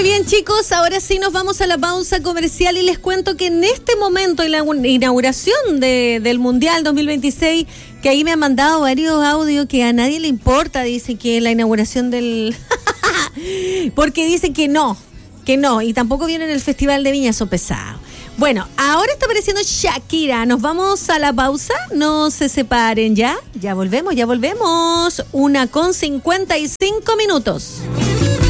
Muy bien, chicos, ahora sí nos vamos a la pausa comercial y les cuento que en este momento, en la inauguración del Mundial 2026, que ahí me han mandado varios audios que a nadie le importa, dicen que la inauguración del... porque dicen que no, y tampoco vienen el Festival de Viña, son pesados. Bueno, ahora está apareciendo Shakira. Nos vamos a la pausa. No se separen ya. Ya volvemos. 1:55 minutos.